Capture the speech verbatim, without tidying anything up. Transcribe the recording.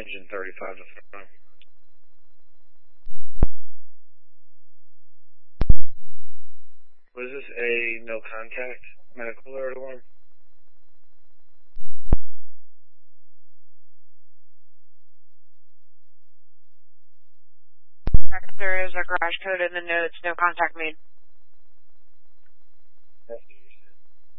engine thirty-five to front. Was this a no contact medical alert alarm? There is a garage code in the notes, no contact made.